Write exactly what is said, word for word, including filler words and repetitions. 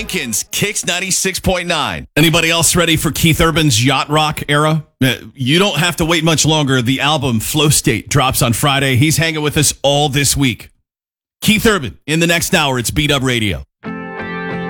Jenkins, Kicks ninety-six point nine. Anybody else ready for Keith Urban's yacht rock era? You don't have to wait much longer. The album Flow State drops on Friday. He's hanging with us all this week. Keith Urban in the next hour. It's Beat Up Radio.